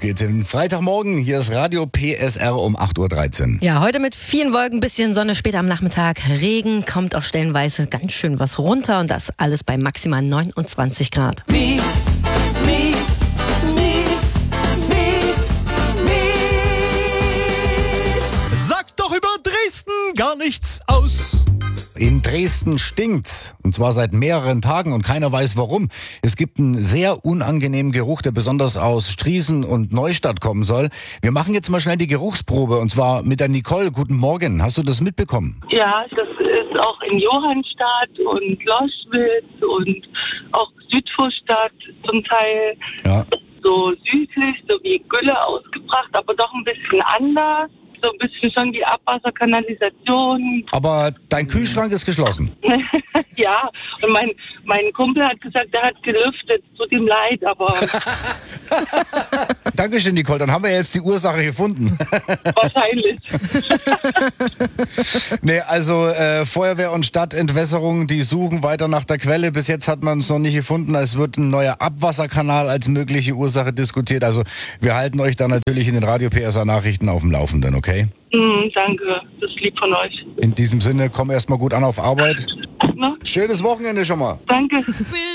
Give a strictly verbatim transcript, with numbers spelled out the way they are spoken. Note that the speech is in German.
geht's. Den Freitagmorgen, hier ist Radio P S R um acht Uhr dreizehn. Ja, heute mit vielen Wolken, bisschen Sonne, später am Nachmittag Regen, kommt auch stellenweise ganz schön was runter und das alles bei maximal neunundzwanzig Grad. Mief, mief, mief, mief, mief. Sagt doch über Dresden gar nichts aus. In Dresden stinkt's. Und zwar seit mehreren Tagen und keiner weiß warum. Es gibt einen sehr unangenehmen Geruch, der besonders aus Striesen und Neustadt kommen soll. Wir machen jetzt mal schnell die Geruchsprobe und zwar mit der Nicole. Guten Morgen. Hast du das mitbekommen? Ja, das ist auch in Johannstadt und Loschwitz und auch Südvorstadt zum Teil. Ja. So süßlich, so wie Gülle ausgebracht, aber doch ein bisschen anders. So ein bisschen schon wie Abwasserkanalisation. Aber dein Kühlschrank ist geschlossen. Ja, und mein, mein Kumpel hat gesagt, er hat gelüftet. Tut ihm leid, aber Dankeschön, Nicole. Dann haben wir jetzt die Ursache gefunden. wahrscheinlich. Nee, also äh, Feuerwehr und Stadtentwässerung, die suchen weiter nach der Quelle. Bis jetzt hat man es noch nicht gefunden. Es wird ein neuer Abwasserkanal als mögliche Ursache diskutiert. Also wir halten euch da natürlich in den Radio P S R Nachrichten auf dem Laufenden, okay? Mm, danke, das ist lieb von euch. In diesem Sinne, komm erstmal gut an auf Arbeit. Na, Schönes Wochenende schon mal. danke.